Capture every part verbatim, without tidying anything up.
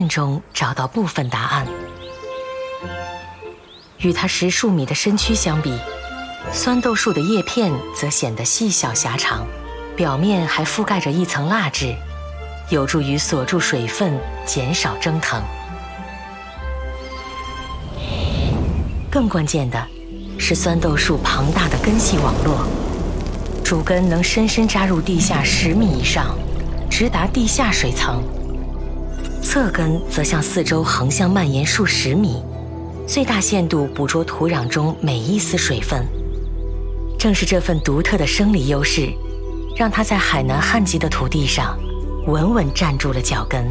中找到部分答案。与它十数米的身躯相比，酸豆树的叶片则显得细小狭长，表面还覆盖着一层蜡质，有助于锁住水分，减少蒸腾。更关键的是酸豆树庞大的根系网络，主根能深深扎入地下十米以上，直达地下水层。侧根则向四周横向蔓延数十米，最大限度捕捉土壤中每一丝水分。正是这份独特的生理优势，让它在海南旱瘠的土地上稳稳站住了脚跟。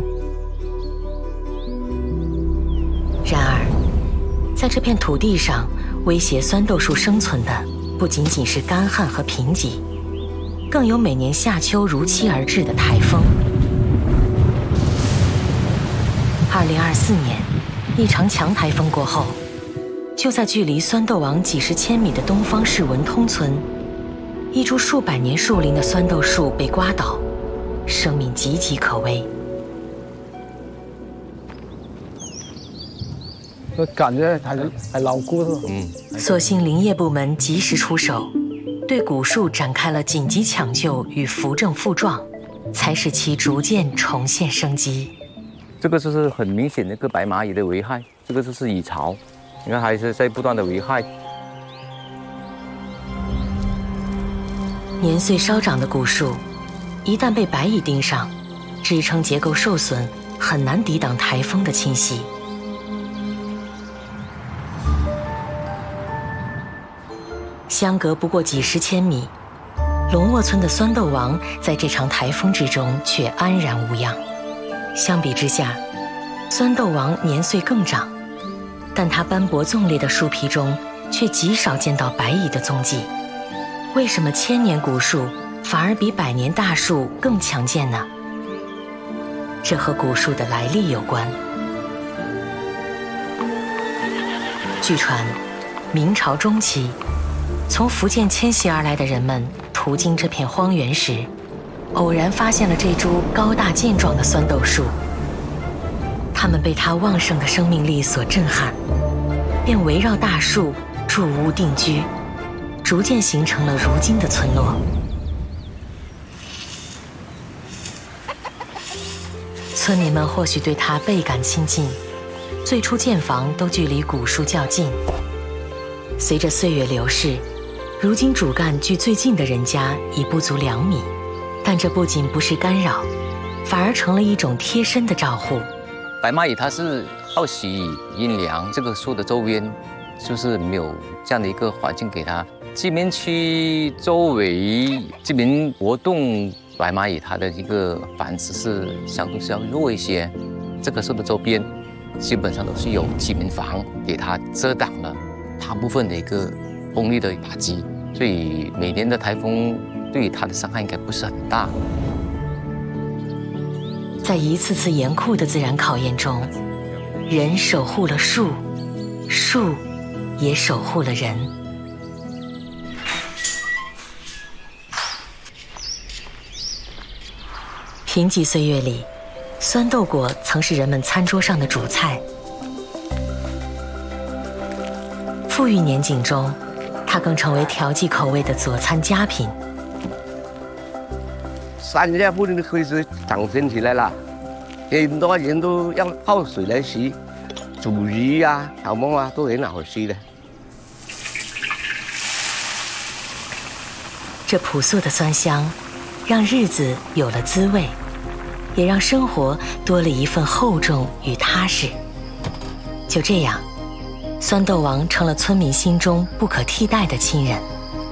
然而，在这片土地上，威胁酸豆树生存的不仅仅是干旱和贫瘠，更有每年夏秋如期而至的台风。二零二四年，一场强台风过后，就在距离酸豆王几十千米的东方市文通村，一株数百年树龄的酸豆树被刮倒，生命岌岌可危。 我感觉还还牢固是吧？ 嗯。所幸林业部门及时出手，对古树展开了紧急抢救与扶正复壮，才使其逐渐重现生机。 这个就是很明显的一个白蚂蚁的危害，这个就是蚁巢，你看还是在不断的危害。 年岁稍长的古树，一旦被白蚁盯上，支撑结构受损，很难抵挡台风的侵袭。相隔不过几十千米，龙沃村的酸豆王在这场台风之中却安然无恙。相比之下，酸豆王年岁更长，但它斑驳纵裂的树皮中却极少见到白蚁的踪迹。为什么千年古树反而比百年大树更强健呢？这和古树的来历有关。据传，明朝中期，从福建迁徙而来的人们途经这片荒原时，偶然发现了这株高大健壮的酸豆树。他们被它旺盛的生命力所震撼，便围绕大树筑屋定居，逐渐形成了如今的村落。村民们或许对它倍感亲近，最初建房都距离古树较近。随着岁月流逝，如今主干距最近的人家已不足两米，但这不仅不是干扰，反而成了一种贴身的照护。 白蚂蚁它是好喜阴凉，这个树的周边就是没有这样的一个环境给它。居民区周围居民活动，白蚂蚁它的一个繁殖是相对是要弱一些。这个树的周边基本上都是有居民房给它遮挡了大部分的一个风力的打击，所以每年的台风对于它的伤害应该不是很大。 在一次次严酷的自然考验中，人守护了树，树也守护了人。贫瘠岁月里，酸豆果曾是人们餐桌上的主菜。富裕年景中，它更成为调剂口味的佐餐佳品。 三下不能可以是长身起来了，很多人都要泡水来洗，煮鱼啊、炒梦啊都很好吃的。 这朴素的酸香，让日子有了滋味，也让生活多了一份厚重与踏实。就这样，酸豆王成了村民心中不可替代的亲人。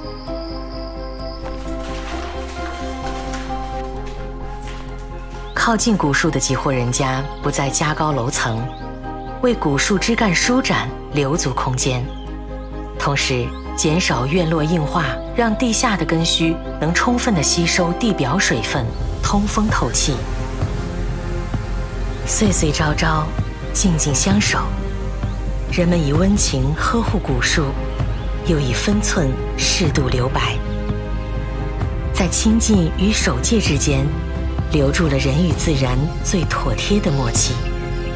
靠近古树的几户人家不再加高楼层，为古树枝干舒展留足空间，同时减少院落硬化，让地下的根须能充分地吸收地表水分，通风透气。岁岁朝朝，静静相守，人们以温情呵护古树，又以分寸适度留白，在亲近与守戒之间，留住了人与自然最妥帖的默契。